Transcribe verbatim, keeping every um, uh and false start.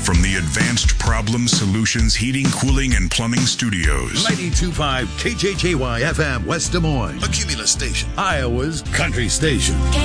from the Advanced Problem Solutions Heating, Cooling, and Plumbing Studios. ninety-two point five K J J Y F M, West Des Moines. A Cumulus station. Iowa's country station.